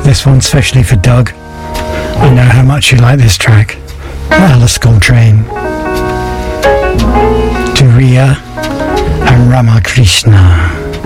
This one's especially for Doug. I know how much you like this track. Alice Coltrane. To Ria and Ramakrishna.